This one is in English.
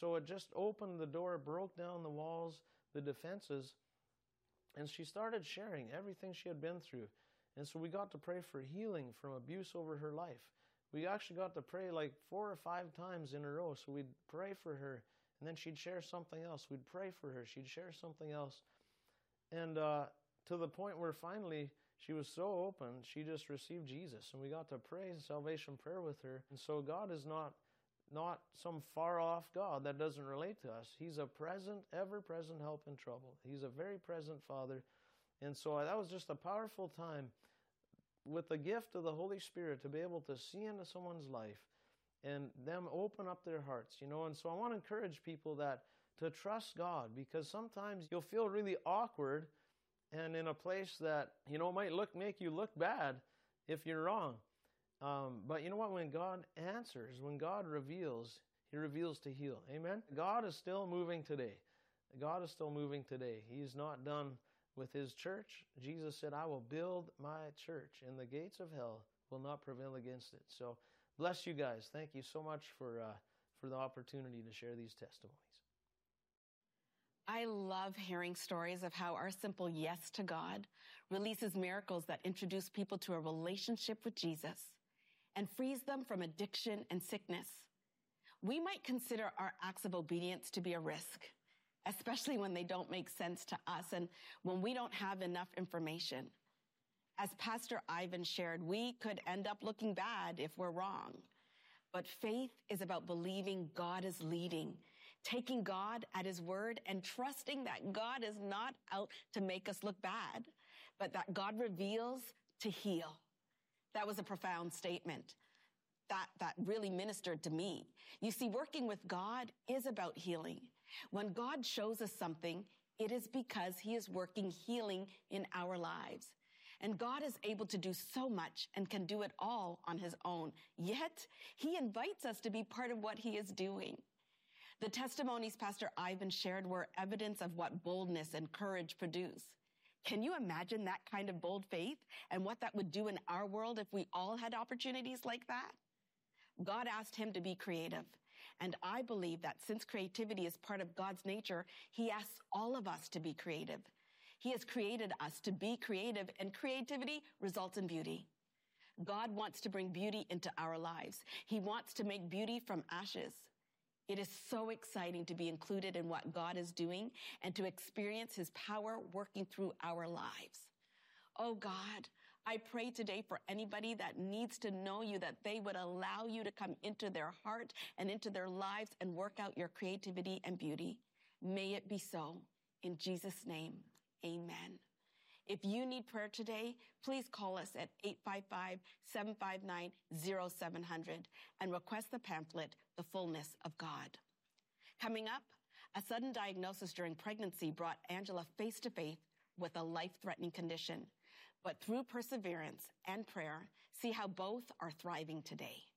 So it just opened the door, broke down the walls, the defenses, and she started sharing everything she had been through. And so we got to pray for healing from abuse over her life. We actually got to pray like 4 or 5 times in a row. So we'd pray for her, and then she'd share something else. We'd pray for her. She'd share something else. And to the point where finally she was so open, she just received Jesus. And we got to pray salvation prayer with her. And so God is not some far-off God that doesn't relate to us. He's a present, ever-present help in trouble. He's a very present Father. And so that was just a powerful time with the gift of the Holy Spirit to be able to see into someone's life and them open up their hearts, And so I want to encourage people to trust God, because sometimes you'll feel really awkward and in a place that, might make you look bad if you're wrong. But you know what? When God answers, when God reveals, He reveals to heal. Amen? God is still moving today. God is still moving today. He's not done with His church. Jesus said, I will build my church, and the gates of hell will not prevail against it. So bless you guys. Thank you so much for the opportunity to share these testimonies. I love hearing stories of how our simple yes to God releases miracles that introduce people to a relationship with Jesus and frees them from addiction and sickness. We might consider our acts of obedience to be a risk, especially when they don't make sense to us and when we don't have enough information. As Pastor Ivan shared, we could end up looking bad if we're wrong. But faith is about believing God is leading, taking God at His word, and trusting that God is not out to make us look bad, but that God reveals to heal. That was a profound statement that really ministered to me. You see, working with God is about healing. When God shows us something, it is because He is working healing in our lives. And God is able to do so much and can do it all on His own. Yet, He invites us to be part of what He is doing. The testimonies Pastor Ivan shared were evidence of what boldness and courage produce. Can you imagine that kind of bold faith and what that would do in our world if we all had opportunities like that? God asked him to be creative. And I believe that since creativity is part of God's nature, He asks all of us to be creative. He has created us to be creative, and creativity results in beauty. God wants to bring beauty into our lives. He wants to make beauty from ashes. It is so exciting to be included in what God is doing and to experience His power working through our lives. Oh God, I pray today for anybody that needs to know You, that they would allow You to come into their heart and into their lives and work out Your creativity and beauty. May it be so. In Jesus' name, amen. If you need prayer today, please call us at 855-759-0700 and request the pamphlet, The Fullness of God. Coming up, a sudden diagnosis during pregnancy brought Angela face to face with a life-threatening condition. But through perseverance and prayer, see how both are thriving today.